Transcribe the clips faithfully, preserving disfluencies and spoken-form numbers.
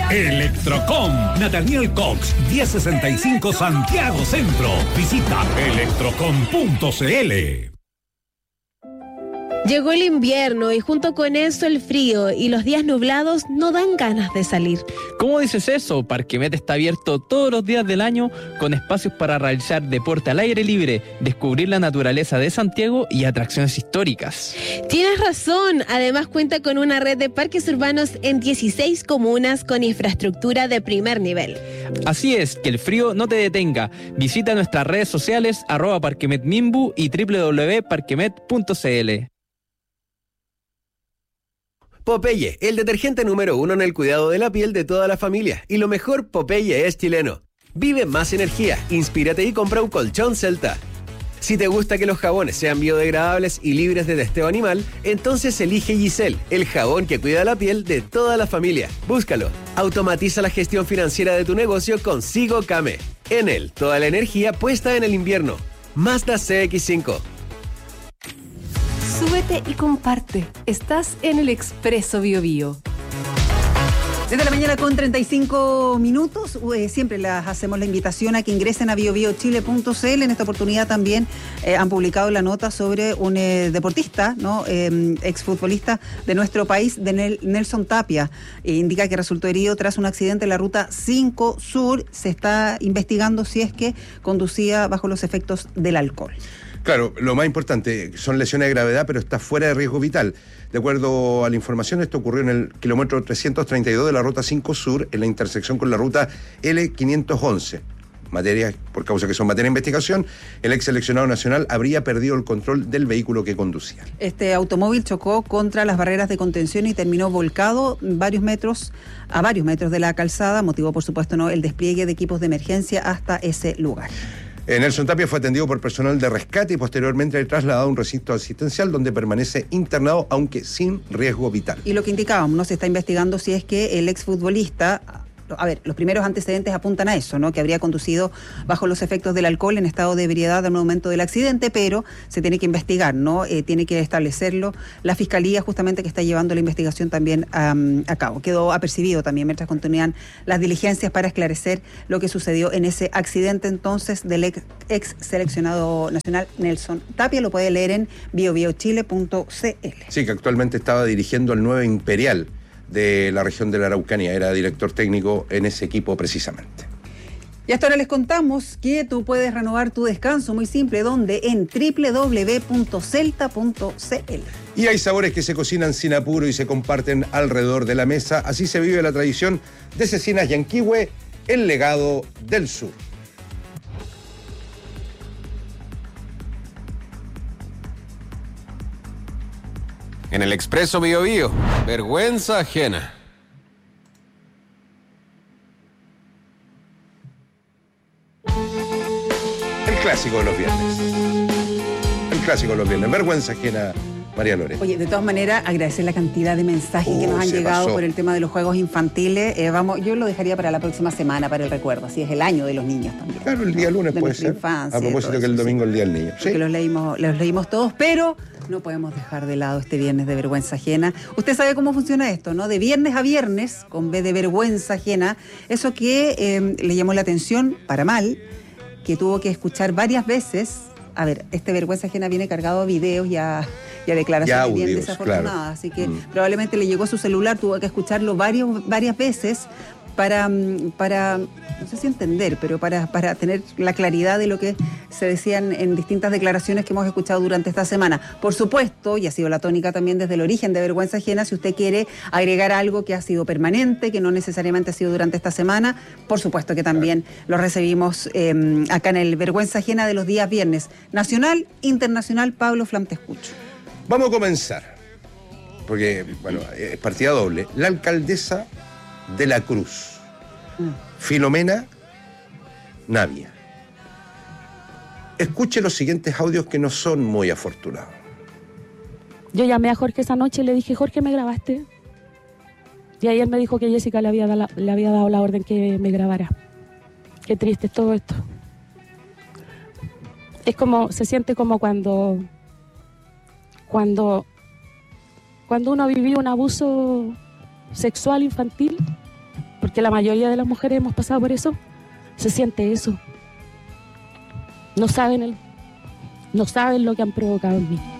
Electrocom, Nathaniel Cox, diez sesenta y cinco Santiago Centro. Visita electrocom punto c l. Llegó el invierno y junto con eso el frío y los días nublados no dan ganas de salir. ¿Cómo dices eso? Parquemet está abierto todos los días del año con espacios para realizar deporte al aire libre, descubrir la naturaleza de Santiago y atracciones históricas. Tienes razón, además cuenta con una red de parques urbanos en dieciséis comunas con infraestructura de primer nivel. Así es, que el frío no te detenga. Visita nuestras redes sociales arroba parquemetmimbu y doble u doble u doble u punto parquemet punto c l. Popeye, el detergente número uno en el cuidado de la piel de toda la familia. Y lo mejor, Popeye es chileno. Vive más energía, inspírate y compra un colchón Celta. Si te gusta que los jabones sean biodegradables y libres de testeo animal, entonces elige Giselle, el jabón que cuida la piel de toda la familia. Búscalo. Automatiza la gestión financiera de tu negocio con Sigo Came. En él, toda la energía puesta en el invierno. Mazda C X cinco. Súbete y comparte. Estás en el Expreso Bio Bio. Desde la mañana con treinta y cinco minutos, eh, siempre les hacemos la invitación a que ingresen a bio bio chile punto c l. En esta oportunidad también eh, han publicado la nota sobre un eh, deportista, ¿no? eh, exfutbolista de nuestro país, de Nel- Nelson Tapia. Eh, indica que resultó herido tras un accidente en la ruta cinco Sur. Se está investigando si es que conducía bajo los efectos del alcohol. Claro, lo más importante, son lesiones de gravedad, pero está fuera de riesgo vital. De acuerdo a la información, esto ocurrió en el kilómetro trescientos treinta y dos de la ruta cinco Sur, en la intersección con la ruta L quinientos once. Materia, por causa que son materia de investigación, el ex seleccionado nacional habría perdido el control del vehículo que conducía. Este automóvil chocó contra las barreras de contención y terminó volcado varios metros, a varios metros de la calzada, motivó por supuesto no el despliegue de equipos de emergencia hasta ese lugar. Nelson Tapia fue atendido por personal de rescate y posteriormente trasladado a un recinto asistencial donde permanece internado, aunque sin riesgo vital. Y lo que indicábamos, ¿no? Se está investigando si es que el exfutbolista... A ver, los primeros antecedentes apuntan a eso, ¿no? Que habría conducido bajo los efectos del alcohol en estado de ebriedad al momento del accidente, pero se tiene que investigar, ¿no? Eh, tiene que establecerlo la Fiscalía, justamente, que está llevando la investigación también um, a cabo. Quedó apercibido también mientras continuaban las diligencias para esclarecer lo que sucedió en ese accidente entonces del ex, ex seleccionado nacional Nelson Tapia. Lo puede leer en bio bio chile punto c l. Sí, que actualmente estaba dirigiendo el nueve Imperial de la región de la Araucanía, era director técnico en ese equipo precisamente. Y hasta ahora les contamos que tú puedes renovar tu descanso, muy simple, ¿dónde? En doble u doble u doble u punto celta punto c l. Y hay sabores que se cocinan sin apuro y se comparten alrededor de la mesa, así se vive la tradición de Cecinas Yanquihue, el legado del sur. En el Expreso Bio Bio, vergüenza ajena. El clásico de los viernes. El clásico de los viernes. Vergüenza ajena, María Lorena. Oye, de todas maneras, agradecer la cantidad de mensajes Uh, que nos han se llegado pasó. por el tema de los juegos infantiles. Eh, vamos, yo lo dejaría para la próxima semana, para el recuerdo. Así es el año de los niños también. Claro, el día lunes De puede nuestra ser. infancia, A propósito todo que el eso, domingo sí. el día del niño. Sí. Porque los leímos, los leímos todos, pero no podemos dejar de lado este viernes de vergüenza ajena. Usted sabe cómo funciona esto, ¿no? De viernes a viernes, con B de vergüenza ajena, eso que eh, le llamó la atención, para mal, que tuvo que escuchar varias veces. A ver, este vergüenza ajena viene cargado a videos y a, y a declaraciones Y a bien audios, desafortunadas, claro. así que Mm. probablemente le llegó a su celular, tuvo que escucharlo varios, varias veces para, mm, para, no sé si entender, pero para, para tener la claridad de lo que se decían en distintas declaraciones que hemos escuchado durante esta semana. Por supuesto, y ha sido la tónica también desde el origen de Vergüenza Ajena, si usted quiere agregar algo que ha sido permanente, que no necesariamente ha sido durante esta semana, por supuesto que también lo recibimos eh, acá en el Vergüenza Ajena de los días viernes. Nacional, internacional, Pablo Flam, te escucho. Vamos a comenzar, porque, bueno, es partida doble. La alcaldesa de La Cruz, Filomena Navia. Escuche los siguientes audios que no son muy afortunados. Yo llamé a Jorge esa noche y le dije, Jorge, ¿me grabaste? Y ayer me dijo que Jessica le había, da la, le había dado la orden que me grabara. Qué triste es todo esto. Es como, se siente como cuando, cuando, cuando uno ha vivido un abuso sexual infantil, porque la mayoría de las mujeres hemos pasado por eso, se siente eso. No saben el, no saben lo que han provocado en mí.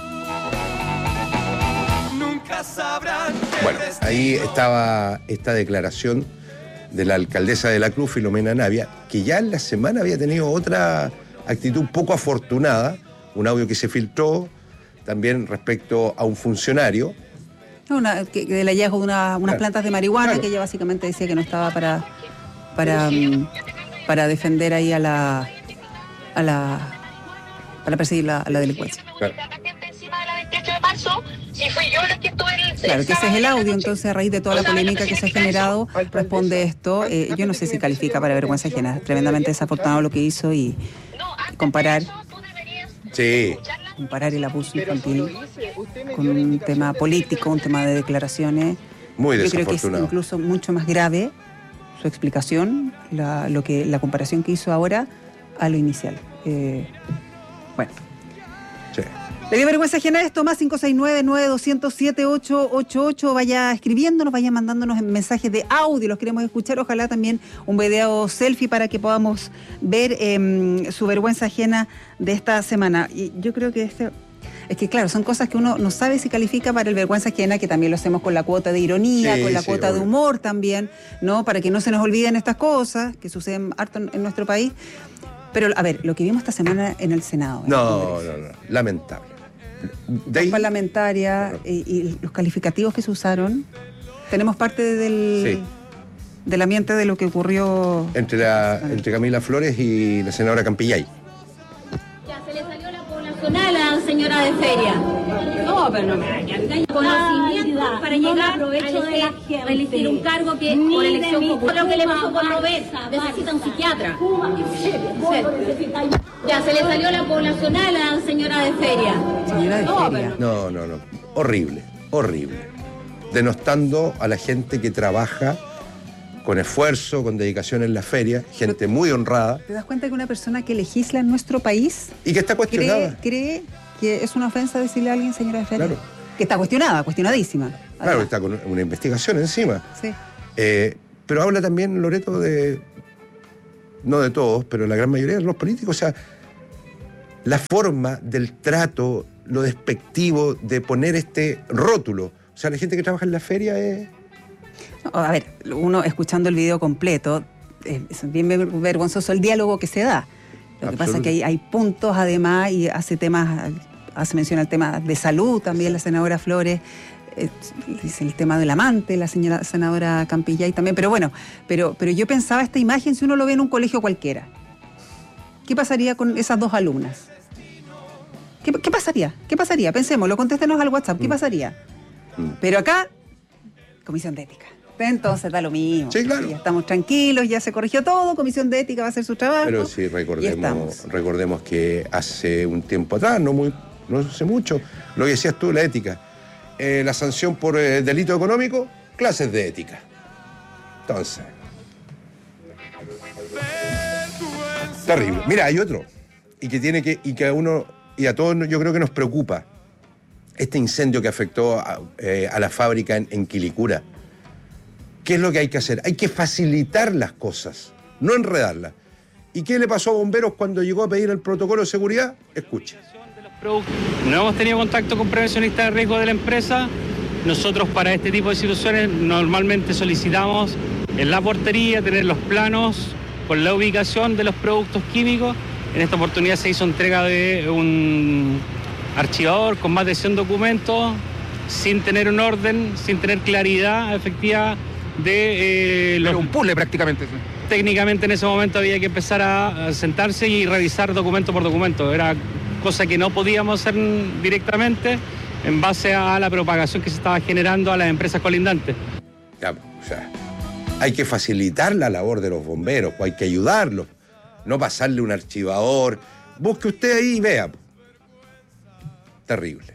Bueno, ahí estaba esta declaración de la alcaldesa de la Cruz, Filomena Navia, que ya en la semana había tenido otra actitud poco afortunada, un audio que se filtró también respecto a un funcionario. Una, que, del hallazgo de una, unas Claro. plantas de marihuana, Claro. que ella básicamente decía que no estaba para para, mm, para defender ahí a la a la para perseguir la, a la delincuencia. Claro. Claro, que ese es el audio, entonces a raíz de toda la polémica que se ha generado, responde esto. Eh, yo no sé si califica para vergüenza ajena, tremendamente desafortunado lo que hizo y comparar, Sí, comparar el abuso infantil con un tema político, un tema de declaraciones. muy Yo creo que es desafortunado. incluso mucho más grave su explicación, la, lo que, la comparación que hizo ahora a lo inicial. Eh, bueno. Sí. ¿Le dio vergüenza ajena esto? Más cinco seis nueve, nueve dos cero cero, siete ocho ocho ocho. Vaya escribiéndonos, vaya mandándonos mensajes de audio. Los queremos escuchar. Ojalá también un video selfie para que podamos ver eh, su vergüenza ajena de esta semana. Y yo creo que este... Es que claro, son cosas que uno no sabe si califica para el vergüenza ajena, que también lo hacemos con la cuota de ironía, Sí, con la sí, cuota de obvio. humor también, ¿no? Para que no se nos olviden estas cosas que suceden harto en, en nuestro país. Pero, a ver, lo que vimos esta semana en el Senado. en el No, Congreso. no, no, lamentable. De ahí- Parlamentaria y, y los calificativos que se usaron, tenemos parte del, Sí. del ambiente de lo que ocurrió. entre, la, entre Camila Flores y la senadora Campillay. Ya se le salió la poblacional a la señora de feria. No, pero no me engañen. Conocimiento para no me llegar aprovecho a de la elegir, gente. elegir un cargo que Ni por de elección mi popular. Lo que le pasó con Cuba, Robert, Barça, necesita un Barça. psiquiatra. Cuba, Sí. Ya se le salió la poblacional a la señora de feria. Señora de No, feria. pero- No, no, no. Horrible, horrible. Denostando a la gente que trabaja con esfuerzo, con dedicación en la feria, gente muy honrada ¿Te das cuenta que una persona que legisla en nuestro país y que está cree, cuestionada. cree que es una ofensa decirle a alguien señora de feria? Claro. Que está cuestionada, cuestionadísima. Claro, además. está con una investigación encima. Sí. Eh, pero habla también, Loreto, de, no de todos, pero la gran mayoría de los políticos, o sea, la forma del trato, lo despectivo de poner este rótulo. O sea, la gente que trabaja en la feria es... No, a ver, uno escuchando el video completo, eh, es bien ver- vergonzoso el diálogo que se da. Lo que pasa es que hay, hay puntos además y hace temas, hace mención al tema de salud también la senadora Flores, eh, dice el tema del amante, la señora senadora Campillay también, pero bueno, pero, pero yo pensaba esta imagen si uno lo ve en un colegio cualquiera. ¿Qué pasaría con esas dos alumnas? ¿Qué, qué pasaría? ¿Qué pasaría? Pensémoslo, contéstenos al WhatsApp, ¿qué pasaría? Mm. Pero acá, comisión de ética. Entonces da lo mismo. Sí, claro. Ya estamos tranquilos, ya se corrigió todo, comisión de ética va a hacer su trabajo. Pero sí, y recordemos, estamos. recordemos que hace un tiempo atrás, no muy, no hace mucho, lo que decías tú, la ética. Eh, la sanción por eh, delito económico, clases de ética. Entonces. Terrible. Mira, hay otro. Y que tiene que, y que a uno, y a todos yo creo que nos preocupa. Este incendio que afectó a, eh, a la fábrica en, en Quilicura. ¿Qué es lo que hay que hacer? Hay que facilitar las cosas, no enredarlas. ¿Y qué le pasó a Bomberos cuando llegó a pedir el protocolo de seguridad? Escuche. No hemos tenido contacto con prevencionistas de riesgo de la empresa. Nosotros para este tipo de situaciones normalmente solicitamos en la portería tener los planos con la ubicación de los productos químicos. En esta oportunidad se hizo entrega de un archivador con más de cien documentos sin tener un orden, sin tener claridad efectiva de eh, los... Pero un puzzle prácticamente. Técnicamente en ese momento había que empezar a sentarse y revisar documento por documento. Era cosa que no podíamos hacer directamente en base a la propagación que se estaba generando a las empresas colindantes. Ya, o sea, hay que facilitar la labor de los bomberos, hay que ayudarlos, no pasarle un archivador. Busque usted ahí y vea. Terrible.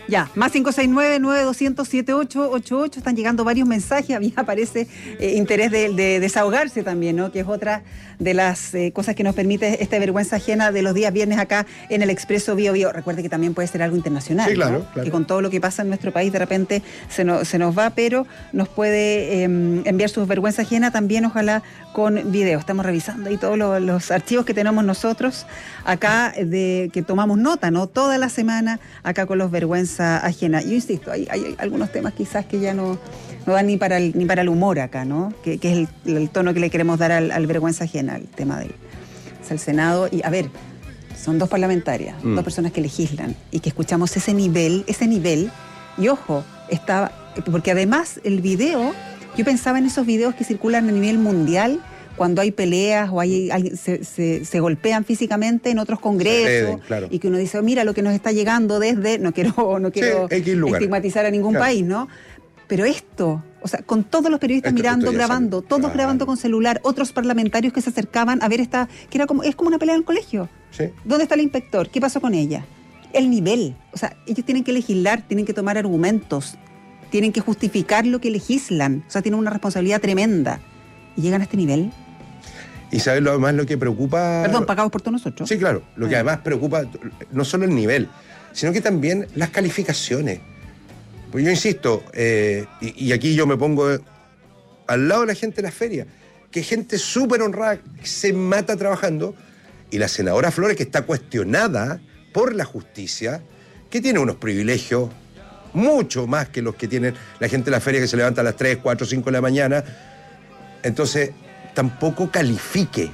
Ya, más cinco seis nueve, nueve dos cero cero, siete ocho ocho ocho. Están llegando varios mensajes. A mí aparece eh, interés de, de desahogarse también, ¿no? Que es otra de las eh, cosas que nos permite esta vergüenza ajena de los días viernes acá en el Expreso Bio Bio. Recuerde que también puede ser algo internacional. Sí, claro, ¿no? claro. Que con todo lo que pasa en nuestro país de repente se nos, se nos va, pero nos puede eh, enviar su vergüenza ajena también, ojalá con video. Estamos revisando ahí todos los, los archivos que tenemos nosotros acá, de que tomamos nota, ¿no? Toda la semana acá con los vergüenza ajena. Yo insisto, hay, hay algunos temas quizás que ya no, no dan ni para el, ni para el humor acá, ¿no? Que, que es el, el tono que le queremos dar al, al vergüenza ajena, el tema del el Senado. Y a ver, son dos parlamentarias, mm. dos personas que legislan y que escuchamos ese nivel, ese nivel, y ojo, estaba, porque además el video, yo pensaba en esos videos que circulan a nivel mundial, cuando hay peleas o hay, hay se, se, se golpean físicamente en otros congresos, Deben, claro. Y que uno dice, oh, mira lo que nos está llegando desde, no quiero, no quiero sí, estigmatizar a ningún claro. país, ¿no? Pero esto, o sea, con todos los periodistas esto, mirando, esto grabando, sabe. todos claro. grabando con celular, otros parlamentarios que se acercaban a ver esta, que era como, es como una pelea en el colegio. Sí. ¿Dónde está el inspector? ¿Qué pasó con ella? El nivel, o sea, ellos tienen que legislar, tienen que tomar argumentos, tienen que justificar lo que legislan, o sea, tienen una responsabilidad tremenda. Y llegan a este nivel. Y sabes lo además lo que preocupa... Perdón, pagados por todos nosotros. Sí, claro. Lo que además preocupa no solo el nivel, sino que también las calificaciones. Pues yo insisto, eh, y, y aquí yo me pongo al lado de la gente de la feria, que gente súper honrada se mata trabajando, y la senadora Flores, que está cuestionada por la justicia, que tiene unos privilegios mucho más que los que tienen la gente de la feria, que se levanta a las tres, cuatro, cinco de la mañana. Entonces, tampoco califique.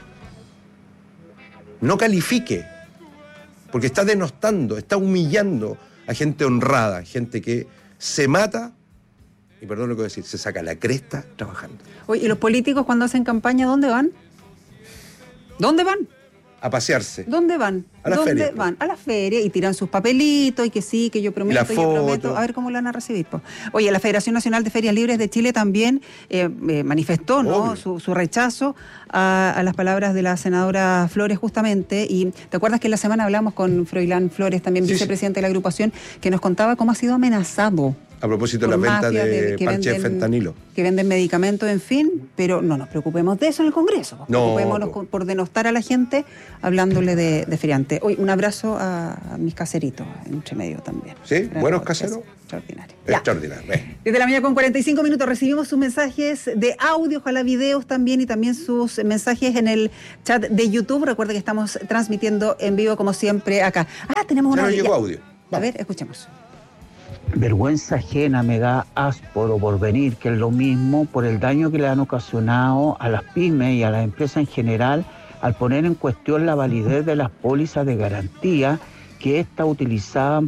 No califique. Porque está denostando, está humillando a gente honrada, gente que se mata, y perdón lo que voy a decir, se saca la cresta trabajando. Oye, ¿y los políticos cuando hacen campaña, dónde van? ¿Dónde van? A pasearse. ¿Dónde van? A la ¿Dónde feria. van? A la feria y tiran sus papelitos y que sí, que yo prometo, y la yo foto. prometo. A ver cómo lo van a recibir. Po. Oye, la Federación Nacional de Ferias Libres de Chile también eh, eh, manifestó, ¿no? su, su rechazo a, a las palabras de la senadora Flores justamente. Y ¿te acuerdas que en la semana hablamos con Froilán Flores, también sí, vicepresidente sí. de la agrupación, que nos contaba cómo ha sido amenazado? A propósito de la venta de, de parches de fentanilo. Que venden medicamentos, en fin, pero no nos preocupemos de eso en el Congreso. No. Preocupémonos por, por denostar a la gente hablándole de, de feriante. Hoy un abrazo a, a mis caseritos, entre medio también. ¿Sí? Gran ¿Buenos labor, caseros? Extraordinario. Extraordinario. Desde la mañana con cuarenta y cinco minutos recibimos sus mensajes de audio, ojalá videos también, y también sus mensajes en el chat de YouTube. Recuerde que estamos transmitiendo en vivo como siempre acá. Ah, tenemos un ya audio. No llegó audio. A ver, escuchemos. Vergüenza ajena me da Ásporo por venir, que es lo mismo por el daño que le han ocasionado a las pymes y a las empresas en general al poner en cuestión la validez de las pólizas de garantía que éstas utilizaban